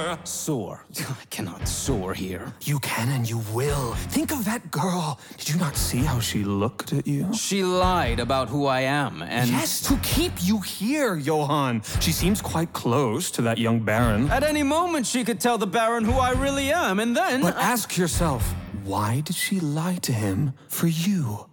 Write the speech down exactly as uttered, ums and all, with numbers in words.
soar. Soar. I cannot soar here. You can and you will. Think of that girl. Did you not see how she looked at you? She lied about who I am, and... Yes, to keep you here, Johann. She seems quite close to that young Baron. At any moment, she could tell the Baron who I really am, and then... But ask yourself, why did she lie to him for you?